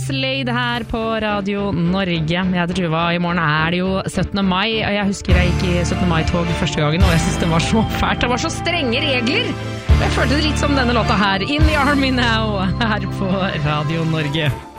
Slade her på Radio Norge. Jeg heter Tuva. I morgen det jo 17. mai, og jeg husker jeg gikk i 17. mai-tog første gangen, og jeg synes det var så fælt. Det var så strenge regler. Jeg følte det litt som denne låta her, In the Army Now, her på Radio Norge.